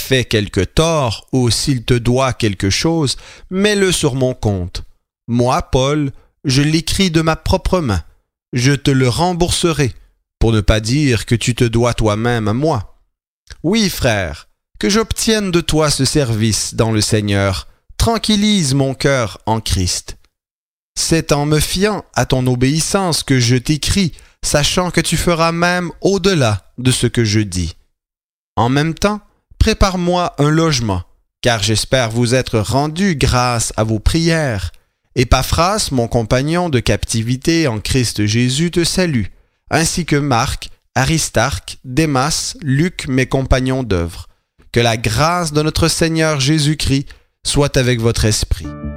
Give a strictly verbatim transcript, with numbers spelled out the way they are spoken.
fait quelque tort ou s'il te doit quelque chose, mets-le sur mon compte. Moi, Paul, je l'écris de ma propre main. Je te le rembourserai, pour ne pas dire que tu te dois toi-même à moi. Oui, frère, que j'obtienne de toi ce service dans le Seigneur. Tranquillise mon cœur en Christ. C'est en me fiant à ton obéissance que je t'écris, sachant que tu feras même au-delà de ce que je dis. En même temps, prépare-moi un logement, car j'espère vous être rendu grâce à vos prières. Épaphras, mon compagnon de captivité en Christ Jésus, te salue, ainsi que Marc, Aristarque, Démas, Luc, mes compagnons d'œuvre. Que la grâce de notre Seigneur Jésus-Christ soit avec votre esprit.